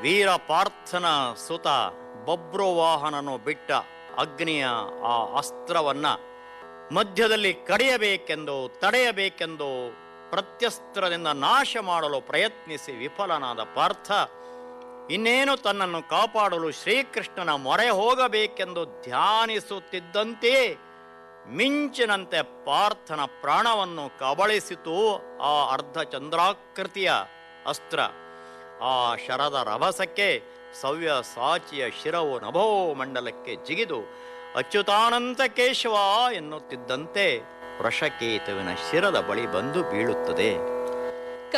ವೀರ ಪಾರ್ಥನ ಸುತ ಬಬ್ರುವಾಹನನು ಬಿಟ್ಟ ಅಗ್ನಿಯ ಆ ಅಸ್ತ್ರವನ್ನ ಮಧ್ಯದಲ್ಲಿ ಕಡಿಯಬೇಕೆಂದು ತಡೆಯಬೇಕೆಂದು ಪ್ರತ್ಯಸ್ತ್ರದಿಂದ ನಾಶ ಮಾಡಲು ಪ್ರಯತ್ನಿಸಿ ವಿಫಲನಾದ ಪಾರ್ಥ ಇನ್ನೇನು ತನ್ನನ್ನು ಕಾಪಾಡಲು ಶ್ರೀಕೃಷ್ಣನ ಮೊರೆ ಹೋಗಬೇಕೆಂದು ಧ್ಯಾನಿಸುತ್ತಿದ್ದಂತೆಯೇ ಮಿಂಚಿನಂತೆ ಪಾರ್ಥನ ಪ್ರಾಣವನ್ನು ಕಬಳಿಸಿತು ಆ ಅರ್ಧಚಂದ್ರಾಕೃತಿಯ ಅಸ್ತ್ರ. ಆ ಶರದ ರಭಸಕ್ಕೆ ಸವ್ಯಸಾಚಿಯ ಶಿರವು ನಭೋ ಮಂಡಲಕ್ಕೆ ಜಿಗಿದು ಅಚ್ಯುತಾನಂತ ಕೇಶವ ಎನ್ನುತ್ತಿದ್ದಂತೆ ವೃಷಕೇತುವಿನ ಶಿರದ ಬಳಿ ಬಂದು ಬೀಳುತ್ತದೆ.